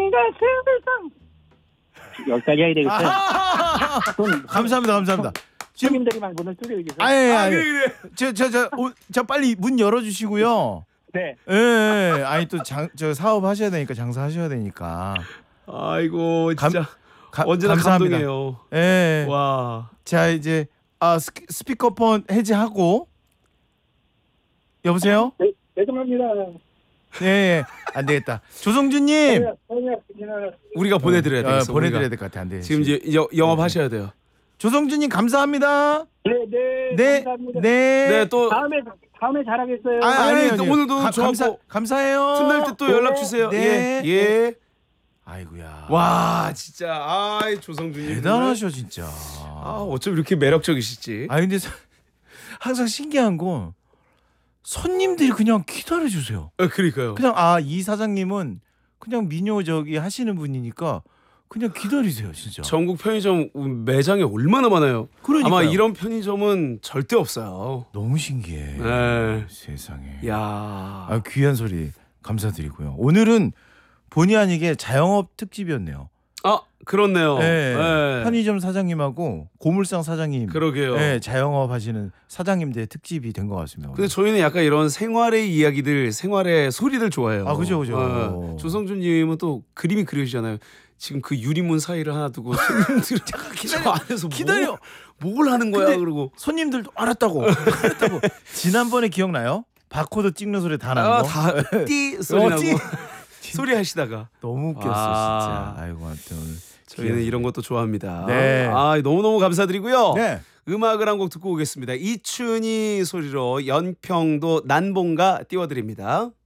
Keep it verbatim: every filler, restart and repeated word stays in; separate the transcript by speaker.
Speaker 1: 내가 세상 여기까지 해야 되겠어요. 손,
Speaker 2: 감사합니다, 감사합니다.
Speaker 1: 손님들이만 문을 두드리겠어요.
Speaker 2: 아예
Speaker 3: 아,
Speaker 2: 아예.
Speaker 3: 그래, 그래.
Speaker 2: 저저저 저 빨리 문 열어주시고요.
Speaker 1: 네.
Speaker 2: 예, 예. 아니 또 장 저 사업 하셔야 되니까 장사 하셔야 되니까.
Speaker 3: 아이고
Speaker 2: 감-
Speaker 3: 진짜
Speaker 2: 가,
Speaker 3: 언제나
Speaker 2: 감사합니다.
Speaker 3: 감동이에요.
Speaker 2: 예.
Speaker 3: 와.
Speaker 2: 자 이제 아 스피, 스피커폰 해제하고 여보세요?
Speaker 1: 네, 죄송합니다.
Speaker 2: 예, 예. 안 되겠다. 조성준님
Speaker 3: 우리가 보내드려야
Speaker 2: 어,
Speaker 3: 되겠어.
Speaker 2: 보내드려야
Speaker 3: 우리가.
Speaker 2: 될 것 같아. 안 돼.
Speaker 3: 지금 이제 여, 영업하셔야 돼요.
Speaker 2: 조성준님 감사합니다.
Speaker 1: 네, 네,
Speaker 2: 네,
Speaker 1: 감사합니다.
Speaker 2: 네.
Speaker 3: 네, 또
Speaker 1: 다음에 다음에 잘하겠어요.
Speaker 2: 아, 아니에요,
Speaker 3: 아니,
Speaker 2: 아니에요.
Speaker 3: 오늘도
Speaker 2: 가-
Speaker 3: 좋았고.
Speaker 2: 감사 감사해요.
Speaker 3: 틈날 때 또 연락 주세요.
Speaker 2: 네.
Speaker 3: 예, 예.
Speaker 2: 아이고야.
Speaker 3: 와, 진짜 아, 조성준님
Speaker 2: 대단하셔 진짜.
Speaker 3: 아, 어쩜 이렇게 매력적이시지?
Speaker 2: 아 근데 서- 항상 신기한 건 손님들이 그냥 기다려 주세요.
Speaker 3: 아, 그러니까요.
Speaker 2: 그냥 아 이 사장님은 그냥 미녀 저기 하시는 분이니까 그냥 기다리세요 진짜.
Speaker 3: 전국 편의점 매장이 얼마나 많아요.
Speaker 2: 그러니까요.
Speaker 3: 아마 이런 편의점은 절대 없어요.
Speaker 2: 너무 신기해.
Speaker 3: 네.
Speaker 2: 세상에.
Speaker 3: 야.
Speaker 2: 아 귀한 소리 감사드리고요. 오늘은 본의 아니게 자영업 특집이었네요.
Speaker 3: 아, 그렇네요.
Speaker 2: 네.
Speaker 3: 네.
Speaker 2: 편의점 사장님하고 고물상 사장님,
Speaker 3: 그러게요.
Speaker 2: 네, 자영업 하시는 사장님들의 특집이 된 것 같습니다.
Speaker 3: 근데 저희는 약간 이런 생활의 이야기들, 생활의 소리들 좋아해요.
Speaker 2: 아, 그죠, 그죠.
Speaker 3: 어, 조성준님은 또 그림이 그려지잖아요. 지금 그 유리문 사이를 하나 두고 손님들 기다려 안에서
Speaker 2: 기다려.
Speaker 3: 뭘, 뭘 하는 거야?
Speaker 2: 근데
Speaker 3: 그러고
Speaker 2: 손님들도 알았다고. 알았다고. 지난번에 기억나요? 바코드 찍는 소리 다 나는 거.
Speaker 3: 다띠 소리
Speaker 2: 어,
Speaker 3: 나고
Speaker 2: 띠.
Speaker 3: 소리 하시다가
Speaker 2: 너무 웃겼어
Speaker 3: 아.
Speaker 2: 진짜. 아이고 하여튼 오늘
Speaker 3: 저희는
Speaker 2: 귀한
Speaker 3: 이런 것도 좋아합니다.
Speaker 2: 네.
Speaker 3: 아, 너무너무 감사드리고요.
Speaker 2: 네.
Speaker 3: 음악을 한 곡 듣고 오겠습니다. 이춘희 소리로 연평도 난봉가 띄워드립니다.